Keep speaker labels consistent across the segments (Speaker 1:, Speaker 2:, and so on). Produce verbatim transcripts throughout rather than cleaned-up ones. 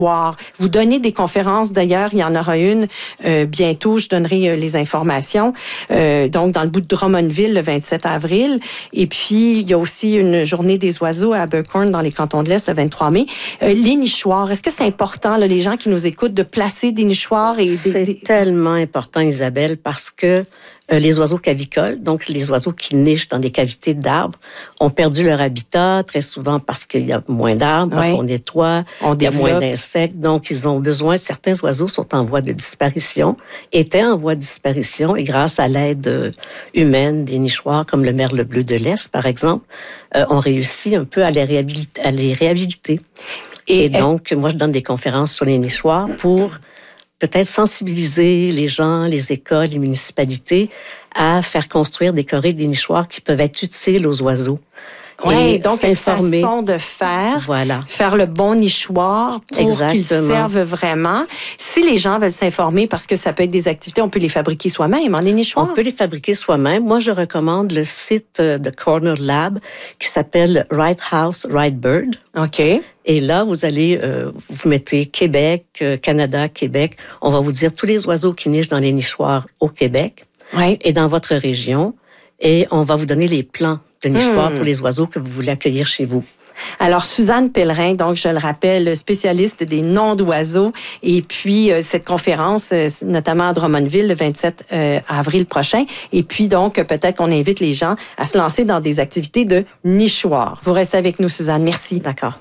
Speaker 1: Vous donnez des conférences, d'ailleurs, il y en aura une euh, bientôt, je donnerai euh, les informations, euh, donc dans le bout de Drummondville le vingt-sept avril. Et puis, il y a aussi une journée des oiseaux à Abercorn dans les cantons de l'Est le vingt-trois mai. Euh, les nichoirs, est-ce que c'est important, là, les gens qui nous écoutent, de placer des nichoirs? Et
Speaker 2: c'est
Speaker 1: des, des...
Speaker 2: tellement important, Isabelle, parce que euh, les oiseaux cavicoles, donc les oiseaux qui nichent dans des cavités d'arbres, ont perdu leur habitat, très souvent parce qu'il y a moins d'arbres, parce
Speaker 1: oui.
Speaker 2: qu'on nettoie,
Speaker 1: on
Speaker 2: il y a
Speaker 1: développe.
Speaker 2: moins d'insectes, donc ils ont besoin, certains oiseaux sont en voie de disparition, étaient en voie de disparition, et grâce à l'aide euh, humaine des nichoirs, comme le merle bleu de l'Est, par exemple, euh, on réussit un peu à les réhabiliter. À les réhabiliter. Et, et donc, moi, je donne des conférences sur les nichoirs pour peut-être sensibiliser les gens, les écoles, les municipalités à faire construire, décorer des nichoirs qui peuvent être utiles aux oiseaux.
Speaker 1: Oui, donc une façon de faire,
Speaker 2: voilà.
Speaker 1: faire le bon nichoir pour
Speaker 2: Exactement.
Speaker 1: qu'ils servent vraiment. Si les gens veulent s'informer, parce que ça peut être des activités, on peut les fabriquer soi-même, hein, les nichoirs?
Speaker 2: On peut les fabriquer soi-même. Moi, je recommande le site de Corner Lab qui s'appelle Right House, Right Bird.
Speaker 1: OK.
Speaker 2: Et là, vous allez, euh, vous mettez Québec, euh, Canada, Québec. On va vous dire tous les oiseaux qui nichent dans les nichoirs au Québec
Speaker 1: oui.
Speaker 2: et dans votre région. Et on va vous donner les plans de nichoirs
Speaker 1: mmh.
Speaker 2: pour les oiseaux que vous voulez accueillir chez vous.
Speaker 1: Alors, Suzanne Pellerin, donc, je le rappelle, spécialiste des noms d'oiseaux. Et puis, euh, cette conférence, euh, notamment à Drummondville, le vingt-sept euh, avril prochain. Et puis, donc, peut-être qu'on invite les gens à se lancer dans des activités de nichoir. Vous restez avec nous, Suzanne. Merci.
Speaker 2: D'accord.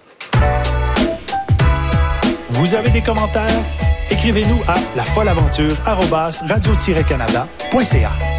Speaker 3: Vous avez des commentaires? Écrivez-nous à lafolleaventure arobase radio tiret canada point c a.